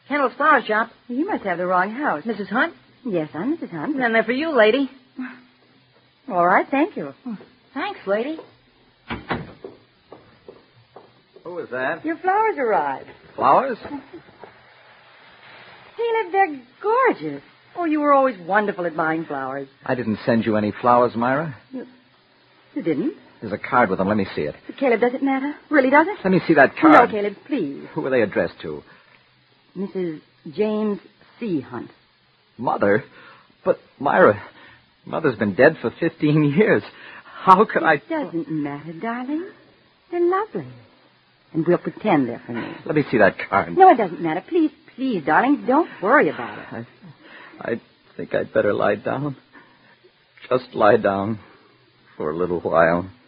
Kendall's Flower Shop. You must have the wrong house. Mrs. Hunt? Yes, I'm Mrs. Hunt. And they're for you, lady. All right, thank you. Thanks, lady. Who was that? Your flowers arrived. Flowers? Caleb, they're gorgeous. Oh, you were always wonderful at buying flowers. I didn't send you any flowers, Myra. You didn't? There's a card with them. Let me see it. But Caleb, does it matter? Really, does it? Let me see that No, card. Caleb, please. Who were they addressed to? Mrs. James C. Hunt. Mother? But, Myra, Mother's been dead for 15 years. How could I... It doesn't matter, darling. They're lovely. And we'll pretend they're for me. Let me see that card. No, it doesn't matter. Please, please, darling, don't worry about it. I think I'd better lie down. Just lie down for a little while.